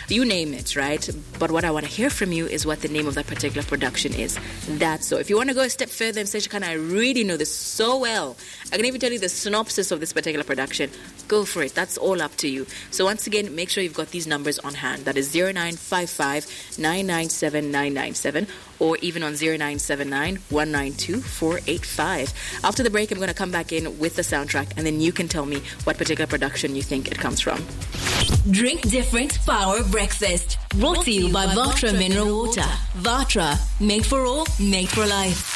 You name it, right? But what I want to hear from you is what the name of that particular production is. That's so. If you want to go a step further and say, Shekinah, I really know this so well, I can even tell you the synopsis of this particular production, go for it. That's all up to you. So once again, make sure you've got these numbers on hand. That is 0955 997 997 or even on 0979 192 485. After the break, I'm going to come back in with the soundtrack, and then you can tell me what particular production you think it comes from. Drink Different Power Breakfast. Brought to you by Vatra Mineral Water. Vatra, made for all, made for life.